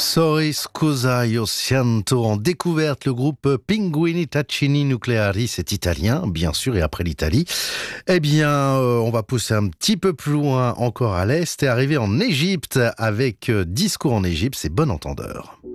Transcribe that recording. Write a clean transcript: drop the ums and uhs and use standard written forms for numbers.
Sorry, scusa, io sento. En découverte, le groupe Pinguini Taccini Nucleari, c'est italien, bien sûr, et après l'Italie, on va pousser un petit peu plus loin encore à l'est et arriver en Égypte avec Disco en Égypte, c'est Bon Entendeur.